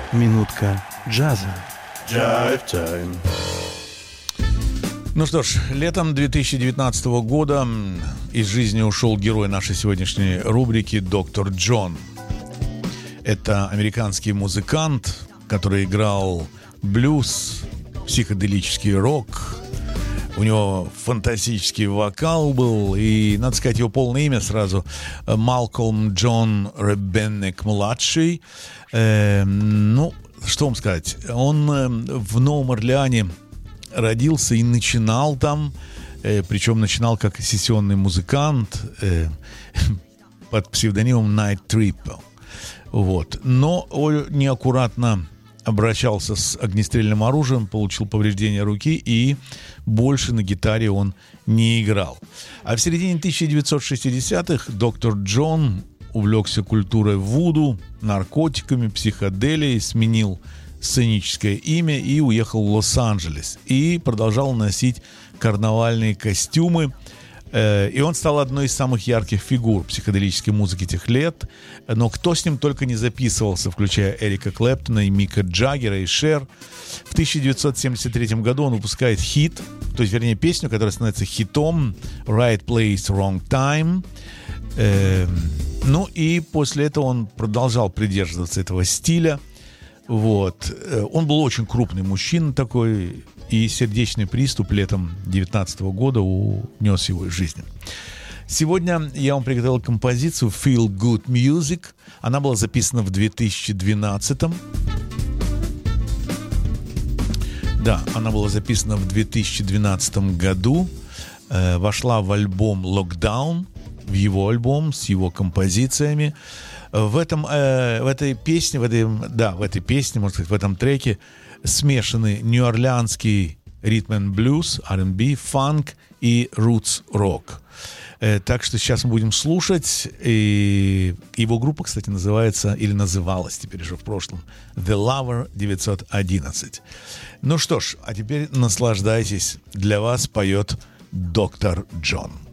Минутка джаза. Jive Time. Ну что ж, летом 2019 года из жизни ушел герой нашей сегодняшней рубрики доктор Джон. Это американский музыкант, который играл блюз, психоделический рок. У него фантастический вокал был, и, надо сказать, его полное имя сразу Малкольм Джон Ребенник-младший. Ну, что вам сказать, он в Новом Орлеане родился и начинал там, причем начинал как сессионный музыкант под псевдонимом Night Triple. Вот. Но неаккуратно обращался с огнестрельным оружием, получил повреждения руки и больше на гитаре он не играл. А в середине 1960-х доктор Джон увлекся культурой вуду, наркотиками, психоделией, сменил сценическое имя и уехал в Лос-Анджелес. И продолжал носить карнавальные костюмы. И он стал одной из самых ярких фигур психоделической музыки тех лет. Но кто с ним только не записывался, включая Эрика Клэптона и Мика Джаггера и Шер. В 1973 году он выпускает хит, то есть, вернее, песню, которая становится хитом «Right Place, Wrong Time». Ну и после этого он продолжал придерживаться этого стиля. Вот. Он был очень крупный мужчина такой, и сердечный приступ летом 2019 года унес его из жизни. Сегодня я вам приготовил композицию «Feel Good Music». Она была записана в 2012. Да, она была записана в 2012 году. Вошла в альбом «Lockdown», в его альбом с его композициями. В этой песне, можно сказать, в этом треке смешаны нью-орлеанский ритм-н-блюз, R&B, фанк и рутс-рок. Так что сейчас мы будем слушать. И его группа, кстати, называется, или называлась теперь уже в прошлом, The Lover 911. Ну что ж, а теперь наслаждайтесь. Для вас поет доктор Джон.